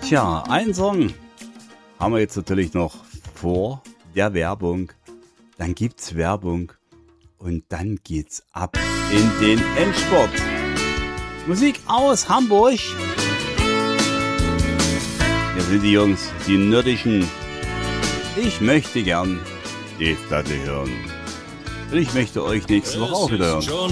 Tja, einen Song haben wir jetzt natürlich noch vor der Werbung. Dann gibt's Werbung und dann geht's ab in den Endspurt. Musik aus Hamburg. Hier sind die Jungs, die Nördischen. Ich möchte gern die Platte hören. Und ich möchte euch nächste Woche auch wieder hören.